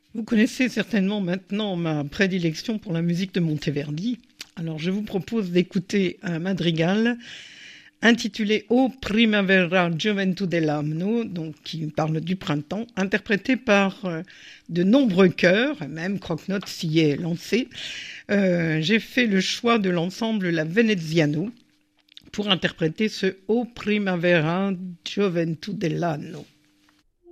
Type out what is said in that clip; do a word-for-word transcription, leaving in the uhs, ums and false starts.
Vous connaissez certainement maintenant ma prédilection pour la musique de Monteverdi. Alors je vous propose d'écouter un madrigal intitulé O Primavera Gioventù dell'Anno, donc qui parle du printemps, interprété par euh, de nombreux chœurs, même Croque-Note s'y est lancé. Euh, j'ai fait le choix de l'ensemble La Veneziano pour interpréter ce O Primavera Gioventù dell'Anno.